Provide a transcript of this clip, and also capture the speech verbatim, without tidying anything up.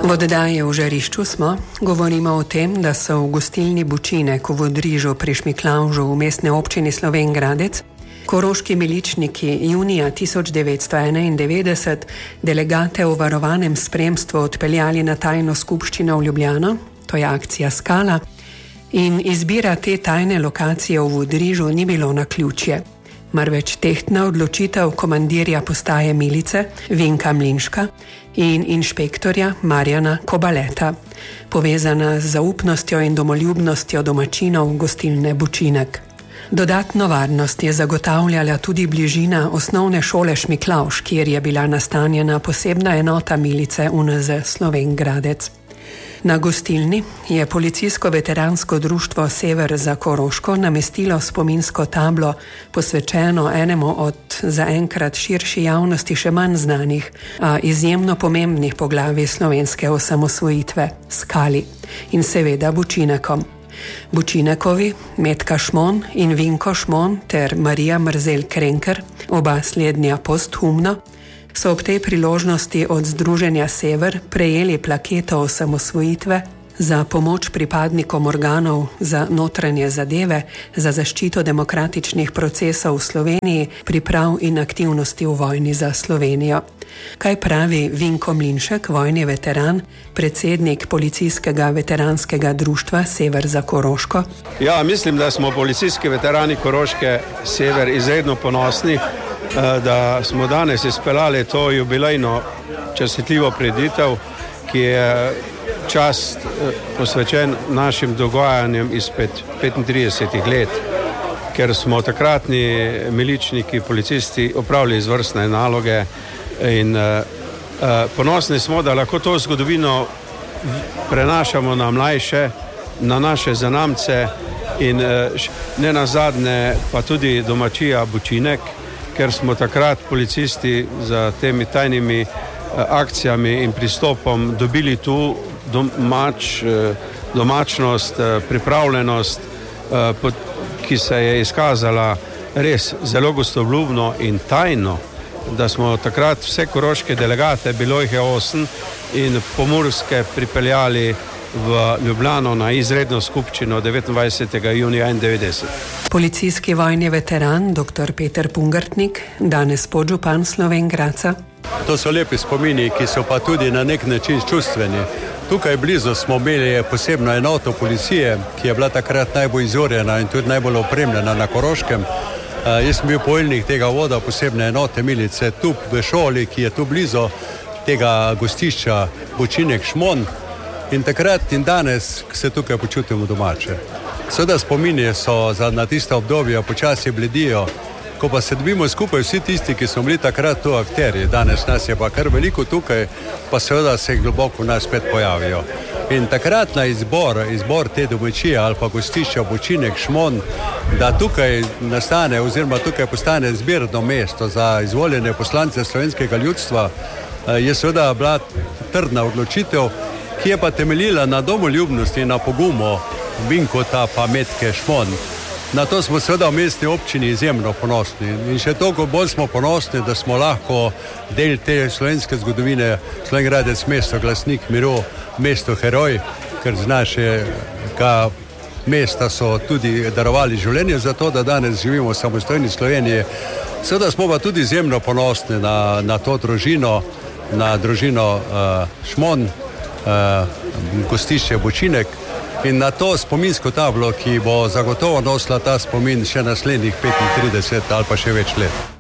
V oddaji V žarišču smo, govorimo o tem, da so v gostilni Bučinek v Odrižu pri Šmiklavžu v mestne občini Slovenj Gradec koroški miličniki junija tisoč devetsto enaindevetdeset delegate v varovanem spremstvu odpeljali na tajno skupščino v Ljubljano, to je akcija Skala, in izbira te tajne lokacije v Odrižu ni bilo naključje, marveč tehtna odločitev komandirja postaje milice Vinka Mlinška in inšpektorja Marjana Kobaleta, povezana z zaupnostjo in domoljubnostjo domačinov gostilne Bučinek. Dodatno varnost je zagotavljala tudi bližina osnovne šole Šmiklavž, kjer je bila nastanjena posebna enota milice U N Z Slovenj Gradec. Na gostilni je policijsko-veteransko društvo Sever za Koroško namestilo spominsko tablo, posvečeno enemu od zaenkrat širši javnosti še manj znanih, a izjemno pomembnih poglavij slovenske osamosvojitve, Skali in seveda Bučinekom. Bučinekovi, Metka Šmon in Vinko Šmon ter Marija Mrzel Krenker, oba slednja posthumno, so ob tej priložnosti od Združenja Sever prejeli plaketo osamosvojitve za pomoč pripadnikom organov za notranje zadeve, za zaščito demokratičnih procesov v Sloveniji, priprav in aktivnosti v vojni za Slovenijo. Kaj pravi Vinko Mlinšek, vojni veteran, predsednik policijskega veteranskega društva Sever za Koroško? Ja, mislim, da smo policijski veterani Koroške Sever izredno ponosni, da smo danes izpeljali to jubilejno častitljivo prireditev, ki je čast posvečen našim dogajanjem izpred petintridesetih let, ker smo takratni miličniki, policisti opravili izvrstne naloge in uh, uh, ponosni smo, da lahko to zgodovino prenašamo na mlajše, na naše zanamce in uh, ne nazadnje pa tudi domačija Bučinek, ker smo takrat policisti za temi tajnimi uh, akcijami in pristopom dobili tu domač, uh, domačnost, uh, pripravljenost, uh, pod, ki se je izkazala res zelo gostoljubno in tajno, da smo takrat vse koroške delegate, bilo jih je osem, in pomurske pripeljali v Ljubljano na izredno skupščino devetindvajsetega junija enaindevetdeset. Policijski vojni veteran dr. Peter Pungartnik, danes podžupan Slovenj Gradca. To so lepi spomini, ki so pa tudi na nek način čustveni. Tukaj blizu smo imeli posebno enoto policije, ki je bila takrat najbolj izurjena in tudi najbolj opremljena na Koroškem. Uh, jaz sem bil poveljnik tega voda posebne enote milice tu v šoli, ki je tu blizu tega gostišča Bučinek Šmon, in takrat in danes se tukaj počutimo domače. Seveda spomini so za na tista obdobja počasi bledijo, ko pa se dobimo skupaj vsi tisti, ki smo bili takrat tu akterji, danes nas je pa kar veliko tukaj, pa seveda se globoko nas spet pojavijo. In takrat na izbor, izbor te domačije ali pa gostišča Bučinek Šmon, da tukaj nastane oziroma tukaj postane zbirno mesto za izvoljene poslance slovenskega ljudstva, je seveda bila trdna odločitev, ki je pa temeljila na domoljubnosti in na pogumu Vinkota pa Metke Šmon. Na to smo seveda v mestni občini izjemno ponosni in še toliko bolj smo ponosni, da smo lahko del te slovenske zgodovine, Slovenj Gradec, mesto glasnik miru, mesto heroj, ker z našega mesta so tudi darovali življenje za to, da danes živimo v samostojni Sloveniji. Seveda smo pa tudi izjemno ponosni na, na to družino, na družino uh, Šmon, uh, gostišče Bučinek, in na to spominsko tablo, ki bo zagotovo nosila ta spomin še naslednjih petintrideset ali pa še več let.